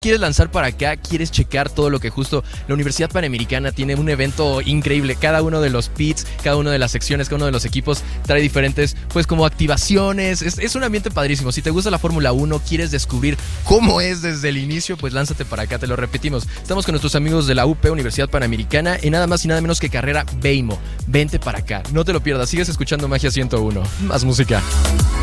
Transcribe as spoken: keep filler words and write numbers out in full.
quieres lanzar para acá, quieres checar todo lo que justo la Universidad Panamericana tiene, un evento increíble. Cada uno de los pits, cada una de las secciones, cada uno de los equipos trae diferentes, pues como activaciones. Es, es un ambiente padrísimo. Si te gusta la Fórmula uno, quieres descubrir cómo es desde el inicio, pues lánzate para acá, te lo repetimos. Estamos con nuestros amigos de la U P, Universidad Panamericana, y nada más y nada menos que carrera Waymo. Vente para acá, no te lo pierdas. Sigues escuchando Magia ciento uno. Más música.